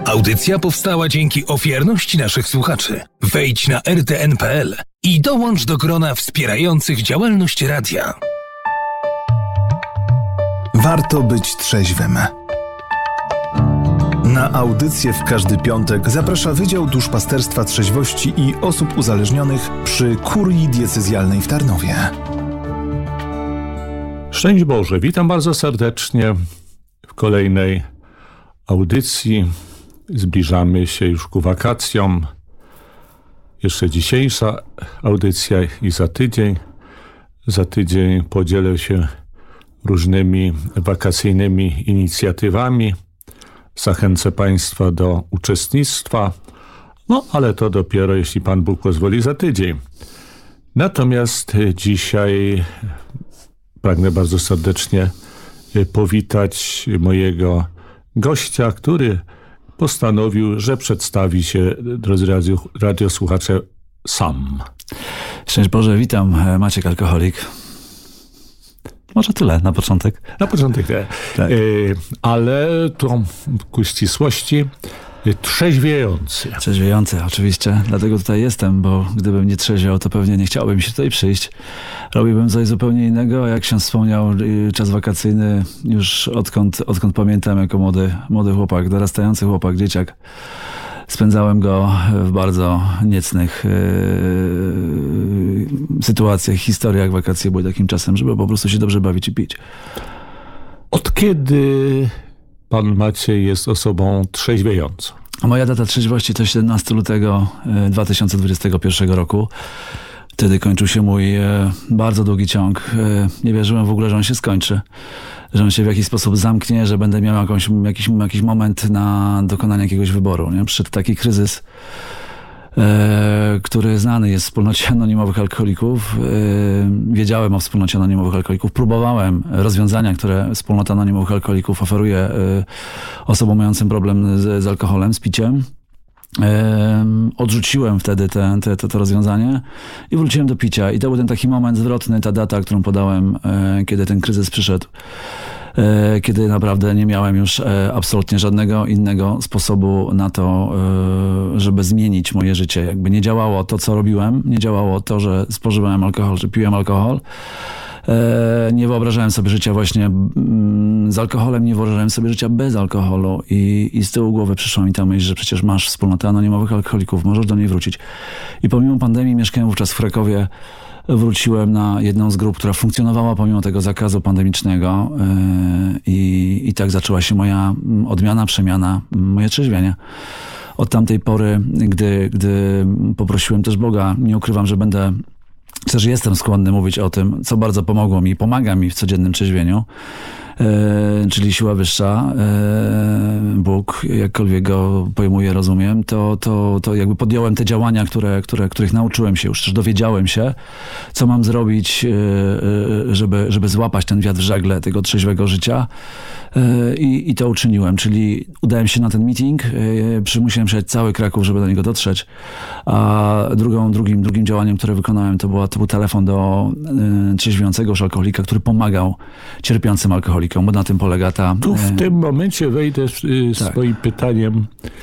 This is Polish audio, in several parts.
Audycja powstała dzięki ofiarności naszych słuchaczy. Wejdź na rtn.pl i dołącz do grona wspierających działalność radia. Warto być trzeźwym. Na audycję w każdy piątek zaprasza Wydział Duszpasterstwa Trzeźwości i Osób Uzależnionych przy Kurii Diecezjalnej w Tarnowie. Szczęść Boże, witam bardzo serdecznie w kolejnej audycji. Zbliżamy się już ku wakacjom. Jeszcze dzisiejsza audycja i za tydzień. Za tydzień podzielę się różnymi wakacyjnymi inicjatywami. Zachęcę Państwa do uczestnictwa, ale to dopiero, jeśli Pan Bóg pozwoli, za tydzień. Natomiast dzisiaj pragnę bardzo serdecznie powitać mojego gościa, który postanowił, że przedstawi się, drodzy radiosłuchacze, sam. Szczęść Boże, witam. Maciek Alkoholik. Może tyle na początek. Na początek tak. Ale to ku ścisłości trzeźwiejący. Trzeźwiejący, oczywiście. Dlatego tutaj jestem, bo gdybym nie trzeźwiał, to pewnie nie chciałbym się tutaj przyjść. Robiłbym coś zupełnie innego. Jak ksiądz wspomniał, czas wakacyjny już odkąd pamiętam, jako młody chłopak, dorastający chłopak, dzieciak. Spędzałem go w bardzo niecnych sytuacjach, historiach. Wakacje były takim czasem, żeby po prostu się dobrze bawić i pić. Od kiedy pan Maciej jest osobą trzeźwiejącą? Moja data trzeźwości to 17 lutego 2021 roku. Wtedy kończył się mój bardzo długi ciąg. Nie wierzyłem w ogóle, że on się skończy. Że on się w jakiś sposób zamknie, że będę miał jakiś moment na dokonanie jakiegoś wyboru. Nie? Przyszedł taki kryzys, który znany jest w wspólnocie anonimowych alkoholików. Wiedziałem o wspólnocie anonimowych alkoholików. Próbowałem rozwiązania, które wspólnota anonimowych alkoholików oferuje osobom mającym problem z alkoholem, z piciem. Odrzuciłem wtedy to rozwiązanie i wróciłem do picia. I to był ten taki moment zwrotny, ta data, którą podałem, kiedy ten kryzys przyszedł. Kiedy naprawdę nie miałem już absolutnie żadnego innego sposobu na to, żeby zmienić moje życie. Jakby nie działało to, co robiłem, nie działało to, że spożywałem alkohol, że piłem alkohol. Nie wyobrażałem sobie życia właśnie z alkoholem, nie wyobrażałem sobie życia bez alkoholu i z tyłu głowy przyszła mi ta myśl, że przecież masz wspólnotę anonimowych alkoholików, możesz do niej wrócić. I pomimo pandemii mieszkałem wówczas w Krakowie, wróciłem na jedną z grup, która funkcjonowała pomimo tego zakazu pandemicznego i tak zaczęła się moja odmiana, przemiana, moje trzeźwienie. Od tamtej pory, gdy poprosiłem też Boga, nie ukrywam, że też jestem skłonny mówić o tym, co bardzo pomogło mi i pomaga mi w codziennym trzeźwieniu, czyli siła wyższa, Bóg, jakkolwiek go pojmuję, rozumiem, to jakby podjąłem te działania, których nauczyłem się już, też dowiedziałem się, co mam zrobić, żeby złapać ten wiatr w żagle tego trzeźwego życia i to uczyniłem, czyli udałem się na ten meeting, musiałem przejechać cały Kraków, żeby do niego dotrzeć, a drugim działaniem, które wykonałem, to był telefon do trzeźwiącego już alkoholika, który pomagał cierpiącym alkoholikom, bo na tym polega ta... Tu w tym momencie wejdę swoim pytaniem,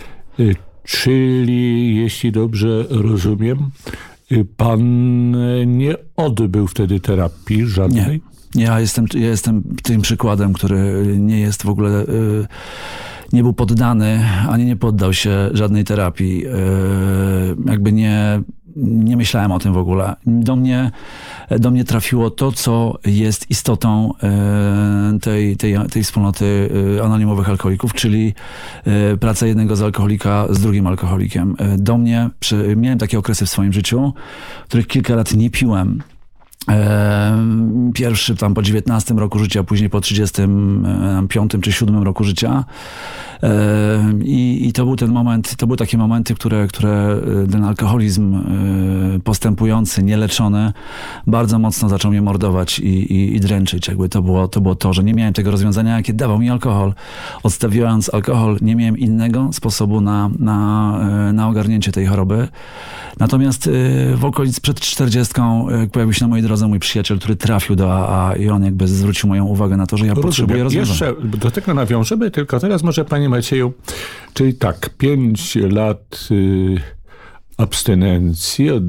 czyli jeśli dobrze rozumiem, pan nie odbył wtedy terapii żadnej? Nie. Ja jestem tym przykładem, który nie jest w ogóle... nie był poddany, ani nie poddał się żadnej terapii. Jakby nie myślałem o tym w ogóle. Do mnie trafiło to, co jest istotą tej wspólnoty anonimowych alkoholików, czyli praca jednego z alkoholika z drugim alkoholikiem. Miałem takie okresy w swoim życiu, w których kilka lat nie piłem. Pierwszy tam po 19 roku życia, później po 35 czy 7 roku życia. I to był ten moment, to były takie momenty, które ten alkoholizm postępujący, nieleczony, bardzo mocno zaczął mnie mordować i dręczyć. Jakby to było to, że nie miałem tego rozwiązania, jakie dawał mi alkohol. Odstawiając alkohol, nie miałem innego sposobu na ogarnięcie tej choroby. Natomiast w okolicy przed 40 pojawił się na mojej drodze mój przyjaciel, który trafił do AA i on jakby zwrócił moją uwagę na to, że ja potrzebuję rozwiązania. Jeszcze do tego nawiążemy, tylko teraz może, panie Macieju, Czyli tak, 5 lat abstynencji od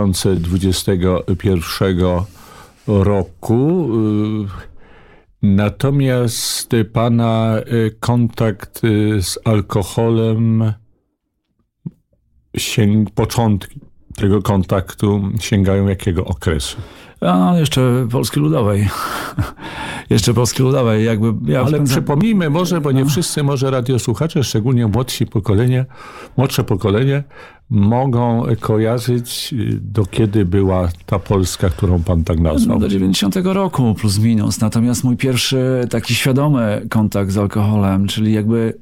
2021 roku. Natomiast pana kontakt z alkoholem, początki tego kontaktu sięgają jakiego okresu? Jeszcze Polski Ludowej. Jeszcze Polski Ludowej. Ale przypomnijmy może, bo nie wszyscy może radiosłuchacze, szczególnie młodsze pokolenie, mogą kojarzyć, do kiedy była ta Polska, którą pan tak nazwał. Do 90 roku plus minus. Natomiast mój pierwszy taki świadomy kontakt z alkoholem, czyli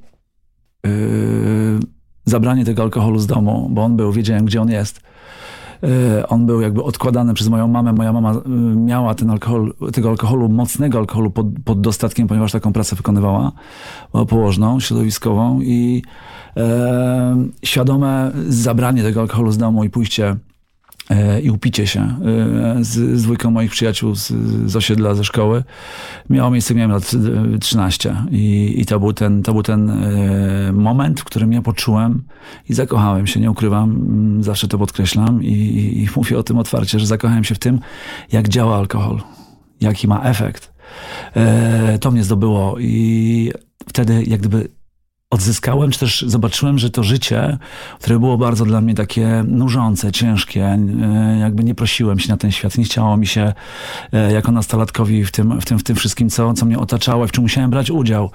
zabranie tego alkoholu z domu, bo wiedziałem, gdzie on jest. On był odkładany przez moją mamę. Moja mama miała tego alkoholu, mocnego alkoholu pod dostatkiem, ponieważ taką pracę wykonywała położną, środowiskową i świadome zabranie tego alkoholu z domu i pójście i upicie się z dwójką moich przyjaciół z osiedla, ze szkoły miało miejsce, miałem lat 13 i to był ten moment, w którym ja poczułem i zakochałem się, nie ukrywam, zawsze to podkreślam i mówię o tym otwarcie, że zakochałem się w tym, jak działa alkohol, jaki ma efekt. To mnie zdobyło i wtedy odzyskałem, czy też zobaczyłem, że to życie, które było bardzo dla mnie takie nużące, ciężkie, nie prosiłem się na ten świat, nie chciało mi się jako nastolatkowi w tym wszystkim, co mnie otaczało, w czym musiałem brać udział.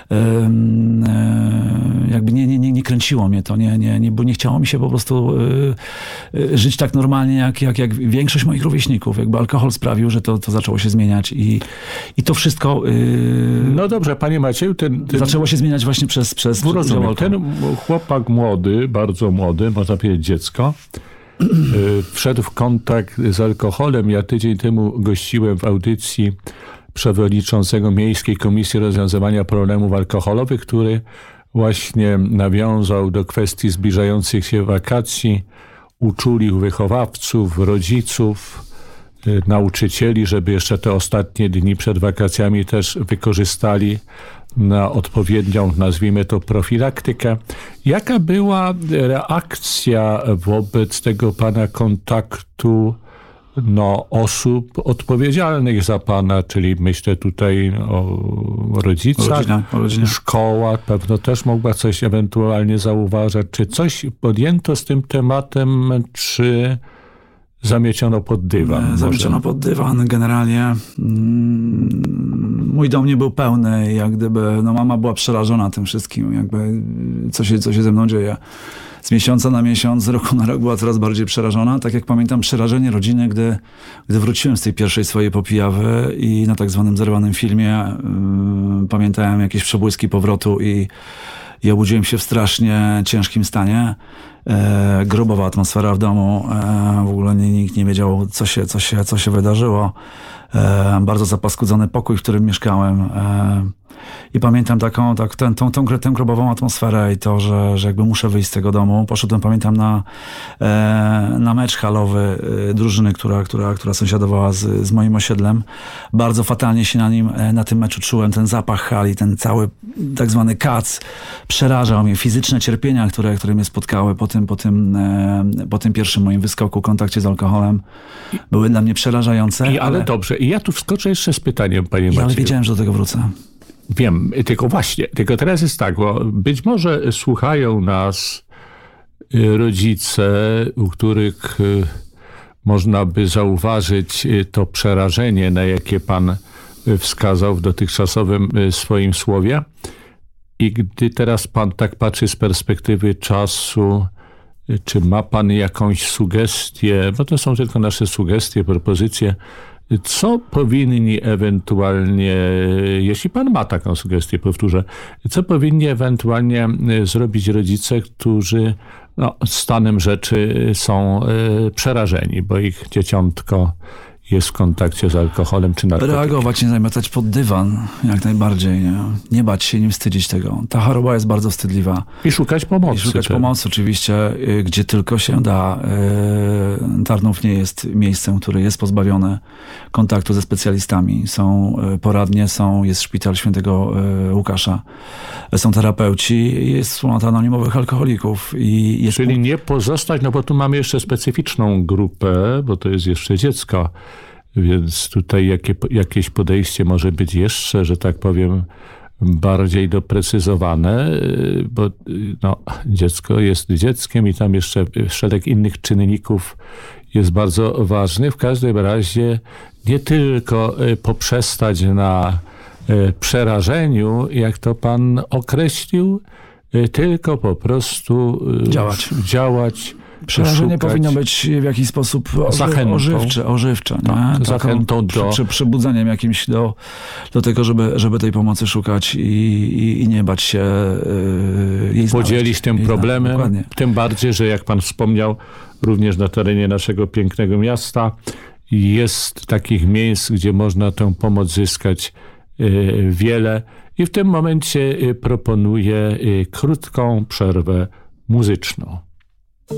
Nie kręciło mnie to, bo nie chciało mi się po prostu żyć tak normalnie, jak większość moich rówieśników. Alkohol sprawił, że to zaczęło się zmieniać i to wszystko... No dobrze, panie Macieju, zaczęło się zmieniać właśnie przez rozumiem. Ten chłopak młody, bardzo młody, można powiedzieć dziecko, wszedł w kontakt z alkoholem. Ja tydzień temu gościłem w audycji przewodniczącego Miejskiej Komisji Rozwiązywania Problemów Alkoholowych, który właśnie nawiązał do kwestii zbliżających się wakacji, uczulił wychowawców, rodziców, nauczycieli, żeby jeszcze te ostatnie dni przed wakacjami też wykorzystali na odpowiednią, nazwijmy to, profilaktykę. Jaka była reakcja wobec tego pana kontaktu osób odpowiedzialnych za pana, czyli myślę tutaj o rodzicach, rodzinie. Szkoła pewno też mogła coś ewentualnie zauważać. Czy coś podjęto z tym tematem, czy zamieciono pod dywan? Zamieciono pod dywan. Generalnie mój dom nie był pełny, mama była przerażona tym wszystkim, co się ze mną dzieje. Z miesiąca na miesiąc, z roku na rok była coraz bardziej przerażona. Tak jak pamiętam przerażenie rodziny, gdy wróciłem z tej pierwszej swojej popijawy i na tak zwanym zerwanym filmie pamiętałem jakieś przebłyski powrotu i obudziłem się w strasznie ciężkim stanie. Grobowa atmosfera w domu. W ogóle nikt nie wiedział, co się wydarzyło. Bardzo zapaskudzony pokój, w którym mieszkałem. I pamiętam tę grobową atmosferę i to, że muszę wyjść z tego domu. Poszedłem, pamiętam, na mecz halowy drużyny, która sąsiadowała z moim osiedlem. Bardzo fatalnie się na tym meczu czułem. Ten zapach hali, ten cały tak zwany kac przerażał mnie. Fizyczne cierpienia, które mnie spotkały po tym pierwszym moim wyskoku, kontakcie z alkoholem, były dla mnie przerażające. Ale dobrze. I ja tu wskoczę jeszcze z pytaniem, panie Macieju. Ale wiedziałem, że do tego wrócę. Wiem, tylko teraz jest tak, bo być może słuchają nas rodzice, u których można by zauważyć to przerażenie, na jakie pan wskazał w dotychczasowym swoim słowie. I gdy teraz pan tak patrzy z perspektywy czasu, czy ma pan jakąś sugestię, bo to są tylko nasze sugestie, propozycje, co powinni ewentualnie, jeśli pan ma taką sugestię, powtórzę, co powinni ewentualnie zrobić rodzice, którzy stanem rzeczy są przerażeni, bo ich dzieciątko jest w kontakcie z alkoholem czy narkotykiem. Reagować, nie zamiatać pod dywan, jak najbardziej. Nie bać się, nie wstydzić tego. Ta choroba jest bardzo wstydliwa. I szukać pomocy. I szukać pomocy oczywiście, gdzie tylko się da. Tarnów nie jest miejscem, które jest pozbawione kontaktu ze specjalistami. Są poradnie, jest szpital świętego Łukasza, są terapeuci, jest wspólnota anonimowych alkoholików. Czyli nie pozostać, no bo tu mamy jeszcze specyficzną grupę, bo to jest jeszcze dziecko, więc tutaj jakieś podejście może być jeszcze, że tak powiem, bardziej doprecyzowane, bo dziecko jest dzieckiem i tam jeszcze szereg innych czynników jest bardzo ważny. W każdym razie nie tylko poprzestać na przerażeniu, jak to pan określił, tylko po prostu działać. Przerażenie powinno być w jakiś sposób ożywcze. Zachętą przebudzeniem jakimś do tego, żeby tej pomocy szukać i nie bać się jej podzielić tym problemem. Tym bardziej, że jak pan wspomniał, również na terenie naszego pięknego miasta jest takich miejsc, gdzie można tę pomoc zyskać wiele. I w tym momencie proponuję krótką przerwę muzyczną.